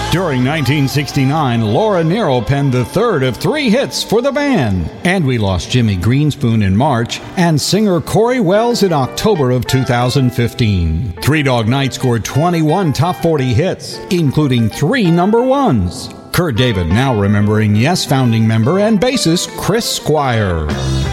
During 1969, Laura Nyro penned the third of 3 hits for the band. And we lost Jimmy Greenspoon in March and singer Corey Wells in October of 2015. Three Dog Night scored 21 top 40 hits, including 3 number ones. Kurt David now remembering Yes founding member and bassist Chris Squire.